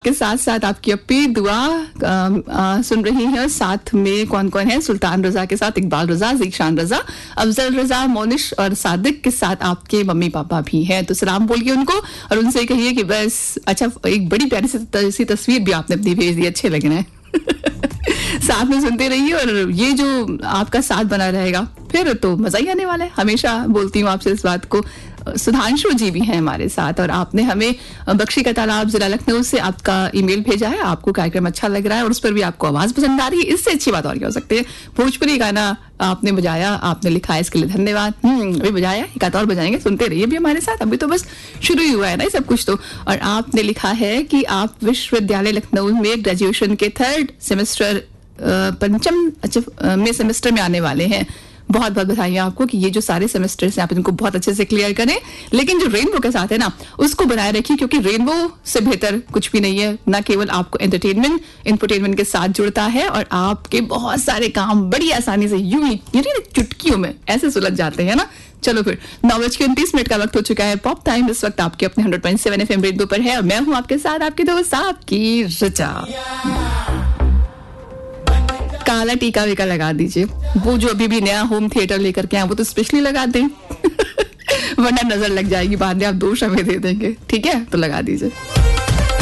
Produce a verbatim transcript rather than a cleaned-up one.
के साथ साथ आपकी अपी दुआ आ, आ, सुन रही हैं। साथ में कौन कौन है? सुल्तान रजा के साथ इकबाल रजा, जीशान रजा, अफजल रजा, मोनिश और सादिक के साथ आपके मम्मी पापा भी हैं। तो सलाम बोलिए उनको और उनसे कहिए कि बस अच्छा, एक बड़ी प्यारी सी तस्वीर भी आपने अपनी भेज दी, अच्छे लग रहे हैं। साथ में सुनते रहिए और ये जो आपका साथ बना रहेगा फिर तो मजा ही आने वाला है। हमेशा बोलती हूँ आपसे इस बात को। सुधांशु जी भी हैं हमारे साथ और आपने हमें बख्शी का तालाब जिला लखनऊ से आपका ईमेल भेजा है। आपको कार्यक्रम अच्छा लग रहा है और उस पर भी आपको आवाज पसंद आ रही है। इससे अच्छी बात और क्या हो सकती है। भोजपुरी गाना आपने बजाया, आपने लिखा है, इसके लिए धन्यवाद। हम्म अभी बजाया, एक आध और बजाएंगे, सुनते रहिए भी हमारे साथ। अभी तो बस शुरू ही हुआ है ना ये सब कुछ तो। और आपने लिखा है कि आप विश्वविद्यालय लखनऊ में ग्रेजुएशन के थर्ड सेमेस्टर पंचम अच्छा में सेमेस्टर में आने वाले हैं। बहुत बहुत बधाइयां आपको कि ये जो सारे सेमेस्टर्स हैं आप इनको बहुत अच्छे से क्लियर करें। लेकिन जो रेनबो के साथ है ना उसको बनाए रखिए, क्योंकि रेनबो से बेहतर कुछ भी नहीं है। ना केवल आपको एंटरटेनमेंट इंफोटेनमेंट के साथ जुड़ता है और आपके बहुत सारे काम बड़ी आसानी से यूं ही चुटकियों में ऐसे सुलझ जाते हैं ना। चलो फिर नौ बज के उनतीस मिनट का वक्त हो चुका है। पॉप टाइम इस वक्त आपके अपने hundred point seven F M radio पर है और मैं हूं आपके साथ आपके दोस्त आपकी रचा। काला टीका वीका लगा दीजिए, वो जो अभी भी नया होम थिएटर लेकर के आए वो तो स्पेशली लगा दें वरना नजर लग जाएगी बाद में, आप दोष हमें दे देंगे। ठीक है, तो लगा दीजिए।